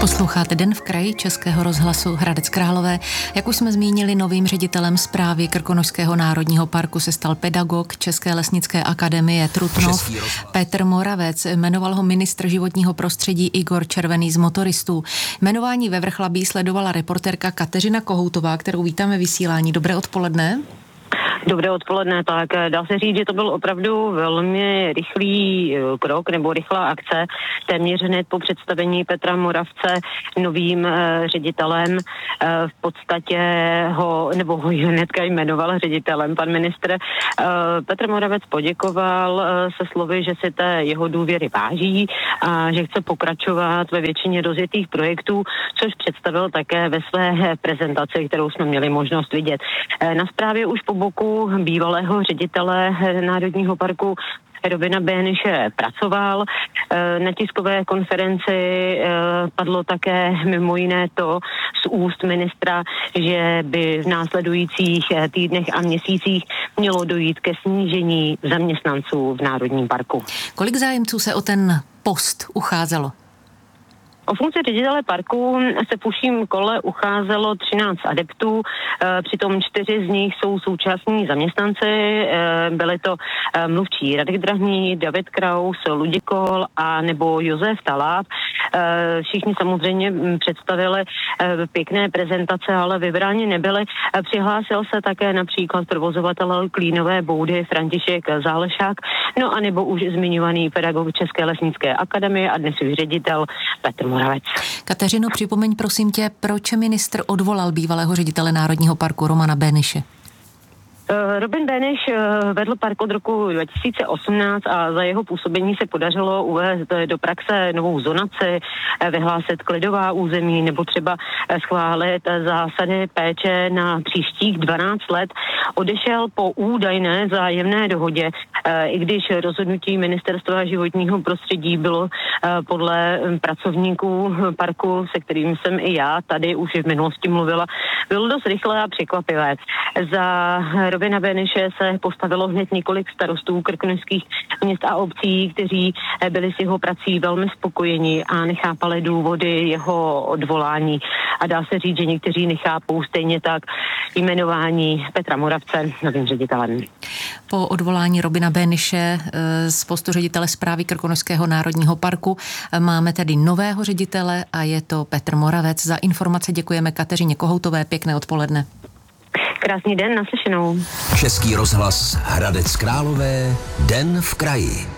Posloucháte Den v kraji Českého rozhlasu Hradec Králové. Jak už jsme zmínili, novým ředitelem správy Krkonošského národního parku se stal pedagog České lesnické akademie Trutnov Petr Moravec. Jmenoval ho ministr životního prostředí Igor Červený z Motoristů. Jmenování ve Vrchlabí sledovala reportérka Kateřina Kohoutová, kterou vítáme vysílání. Dobré odpoledne. Dobré odpoledne, tak dá se říct, že to byl opravdu velmi rychlý krok nebo rychlá akce, téměř hned po představení Petra Moravce novým ředitelem. V podstatě ho hnedka jmenoval ředitelem. Pan ministr Petr Moravec poděkoval se slovy, že si té jeho důvěry váží a že chce pokračovat ve většině rozjetých projektů, což představil také ve své prezentaci, kterou jsme měli možnost vidět. Na správě už po boku bývalého ředitele Národního parku Robina Béniše pracoval. Na tiskové konferenci padlo také mimo jiné to z úst ministra, že by v následujících týdnech a měsících mělo dojít ke snížení zaměstnanců v Národním parku. Kolik zájemců se o ten post ucházelo? O funkci ředitele parku se v užším kole ucházelo 13 adeptů, přitom 4 z nich jsou současní zaměstnanci. Byli to mluvčí Radek Drahný, David Kraus, Luděk Kohl a nebo Josef Taláb. Všichni samozřejmě představili pěkné prezentace, ale vybráni nebyli. Přihlásil se také například provozovatel Klínové boudy František Zálešák, no a nebo už zmiňovaný pedagog České lesnické akademie a dnes už ředitel Petr Moravec. Kateřino, připomeň prosím tě, proč ministr odvolal bývalého ředitele Národního parku Romana Béniše? Robin Béniš vedl park od roku 2018 a za jeho působení se podařilo uvést do praxe novou zonaci, vyhlásit klidová území nebo třeba schválit zásady péče na příštích 12 let. Odešel po údajné vzájemné dohodě, i když rozhodnutí Ministerstva životního prostředí bylo podle pracovníků parku, se kterým jsem i já tady už v minulosti mluvila, bylo dost rychlé a překvapivé. Za Robina Béniše se postavilo hned několik starostů krkonošských měst a obcí, kteří byli s jeho prací velmi spokojeni a nechápali důvody jeho odvolání. A dá se říct, že někteří nechápou stejně tak jmenování Petra Moravce novým ředitelem. Po odvolání Robina Béniše z postu ředitele správy Krkonošského národního parku máme tedy nového ředitele a je to Petr Moravec. Za informace děkujeme Kateřině Kohoutové. Pěkné odpoledne. Krásný den, naslyšenou. Český rozhlas Hradec Králové, Den v kraji.